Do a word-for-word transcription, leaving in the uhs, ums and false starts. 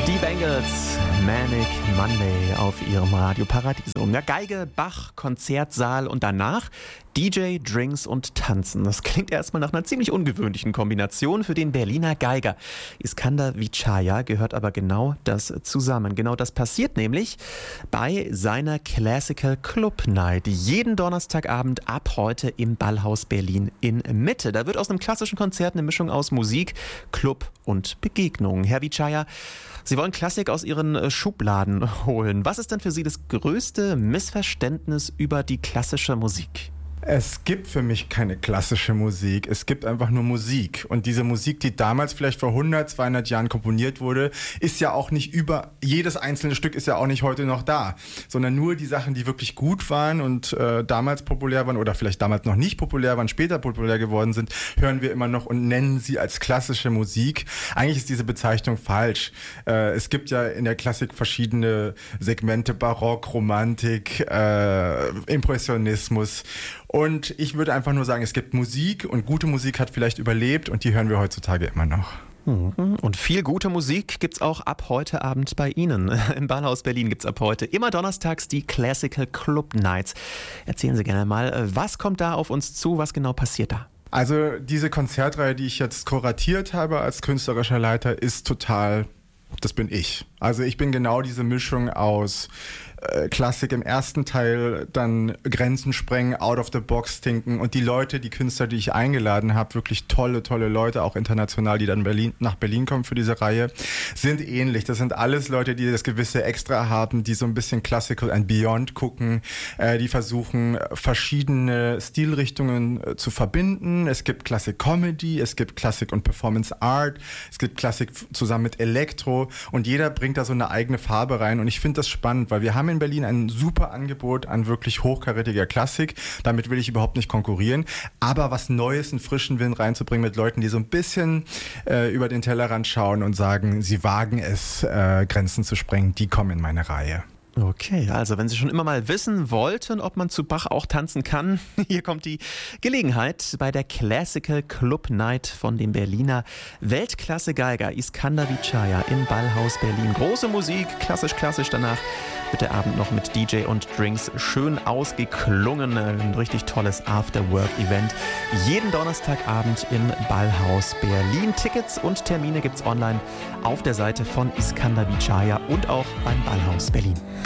Die Bangles, Manic Monday auf ihrem Radio Paradiso. Ja, Geige, Bach, Konzertsaal und danach D J, Drinks und Tanzen. Das klingt erstmal nach einer ziemlich ungewöhnlichen Kombination für den Berliner Geiger. Iskander Vichaya gehört aber genau das zusammen. Genau das passiert nämlich bei seiner Classical Club Night. Jeden Donnerstagabend ab heute im Ballhaus Berlin in Mitte. Da wird aus einem klassischen Konzert eine Mischung aus Musik, Club und Begegnungen. Herr Vichaya, Sie wollen Klassik aus Ihren Schubladen holen. Was ist denn für Sie das größte Missverständnis über die klassische Musik? Es gibt für mich keine klassische Musik, es gibt einfach nur Musik. Und diese Musik, die damals vielleicht vor hundert, zweihundert Jahren komponiert wurde, ist ja auch nicht über, jedes einzelne Stück ist ja auch nicht heute noch da, sondern nur die Sachen, die wirklich gut waren und äh, damals populär waren oder vielleicht damals noch nicht populär waren, später populär geworden sind, hören wir immer noch und nennen sie als klassische Musik. Eigentlich ist diese Bezeichnung falsch. Äh, es gibt ja in der Klassik verschiedene Segmente, Barock, Romantik, äh, Impressionismus. Und ich würde einfach nur sagen, es gibt Musik und gute Musik hat vielleicht überlebt und die hören wir heutzutage immer noch. Und viel gute Musik gibt's auch ab heute Abend bei Ihnen. Im Ballhaus Berlin gibt's ab heute immer donnerstags die Classical Club Nights. Erzählen Sie gerne mal, was kommt da auf uns zu, was genau passiert da? Also diese Konzertreihe, die ich jetzt kuratiert habe als künstlerischer Leiter, ist total, das bin ich. Also ich bin genau diese Mischung aus äh, Klassik im ersten Teil, dann Grenzen sprengen, out of the box denken und die Leute, die Künstler, die ich eingeladen habe, wirklich tolle, tolle Leute, auch international, die dann Berlin, nach Berlin kommen für diese Reihe, sind ähnlich. Das sind alles Leute, die das gewisse Extra haben, die so ein bisschen Classical and Beyond gucken, äh, die versuchen, verschiedene Stilrichtungen äh, zu verbinden. Es gibt Classic Comedy, es gibt Classic und Performance Art, es gibt Classic f- zusammen mit Elektro und jeder bringt da so eine eigene Farbe rein und ich finde das spannend, weil wir haben in Berlin ein super Angebot an wirklich hochkarätiger Klassik. Damit will ich überhaupt nicht konkurrieren, aber was Neues, einen frischen Wind reinzubringen mit Leuten, die so ein bisschen äh, über den Tellerrand schauen und sagen, sie wagen es, äh, Grenzen zu sprengen, die kommen in meine Reihe. Okay, also wenn Sie schon immer mal wissen wollten, ob man zu Bach auch tanzen kann, hier kommt die Gelegenheit bei der Classical Club Night von dem Berliner Weltklasse-Geiger Iskander Vichaya im Ballhaus Berlin. Große Musik, klassisch, klassisch. Danach wird der Abend noch mit D J und Drinks schön ausgeklungen. Ein richtig tolles After-Work-Event. Jeden Donnerstagabend im Ballhaus Berlin. Tickets und Termine gibt's online auf der Seite von Iskander Vichaya und auch beim Ballhaus Berlin.